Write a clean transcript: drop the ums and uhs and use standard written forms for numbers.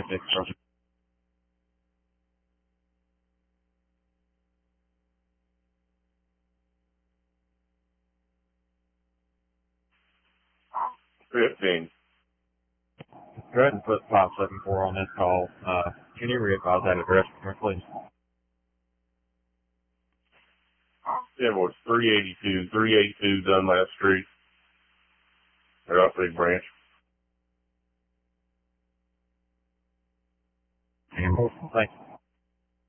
6 from Go ahead and put 574 on this call. Can you re-advise that address for me, please? Yeah, well, it's 382 Dunlap Street. Right off Big Branch. Thanks.